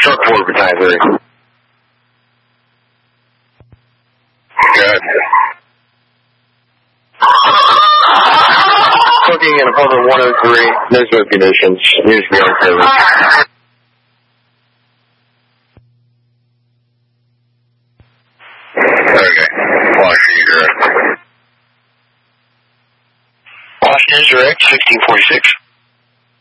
Truck 4, Battalion 3. Good. Booking in apartment 103, no smoke conditions, needs to be on service. Okay, Washington direct. Washington direct, 1646.